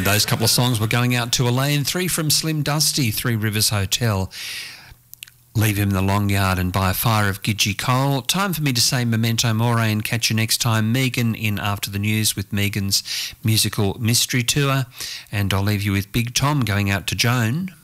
those couple of songs were going out to Elaine. 3 from Slim Dusty, Three Rivers Hotel, Leave Him in the Long Yard, and By a Fire of Gidgee Cole. Time for me to say memento mori and catch you next time. Megan in After the News with Megan's musical mystery tour. And I'll leave you with Big Tom going out to Joan.